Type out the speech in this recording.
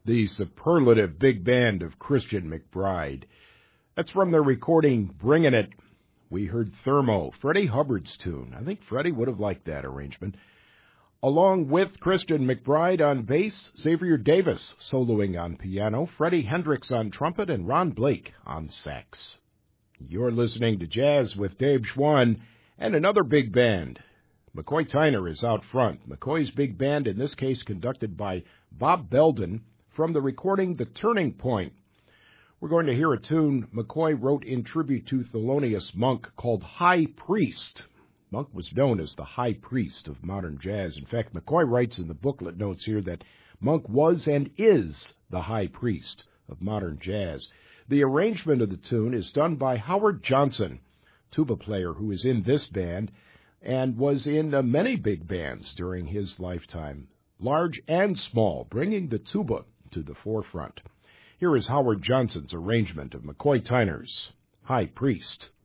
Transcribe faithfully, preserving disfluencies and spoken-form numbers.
the superlative big band of Christian McBride. That's from their recording Bringin' It. We heard Thermo, Freddie Hubbard's tune. I think Freddie would have liked that arrangement. Along with Christian McBride on bass, Xavier Davis soloing on piano, Freddie Hendricks on trumpet, and Ron Blake on sax. You're listening to Jazz with Dave Schwann and another big band. McCoy Tyner is out front. McCoy's big band, in this case conducted by Bob Belden, from the recording The Turning Point. We're going to hear a tune McCoy wrote in tribute to Thelonious Monk called High Priest. Monk was known as the High Priest of modern jazz. In fact, McCoy writes in the booklet notes here that Monk was and is the High Priest of modern jazz. The arrangement of the tune is done by Howard Johnson, tuba player who is in this band and was in uh, many big bands during his lifetime, large and small, bringing the tuba to the forefront. Here is Howard Johnson's arrangement of McCoy Tyner's High Priest.